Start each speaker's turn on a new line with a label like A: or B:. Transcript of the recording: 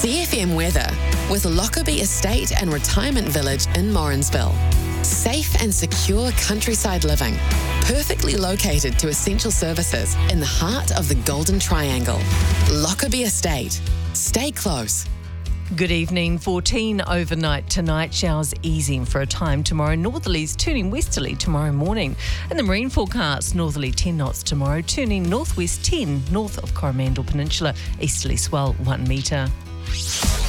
A: CFM weather with Lockerbie Estate and Retirement Village in Morrinsville. Safe and secure countryside living, perfectly located to essential services in the heart of the Golden Triangle. Lockerbie Estate. Stay close.
B: Good evening. 14 overnight tonight. Showers easing for a time tomorrow. Northerlies turning westerly tomorrow morning. And the marine forecast, northerly 10 knots tomorrow, turning northwest 10 north of Coromandel Peninsula. Easterly swell 1 metre.